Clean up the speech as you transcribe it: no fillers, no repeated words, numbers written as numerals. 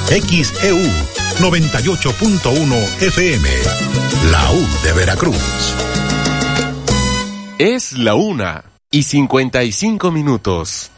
XEU 98.1 FM, la U de Veracruz. Es la 1:55.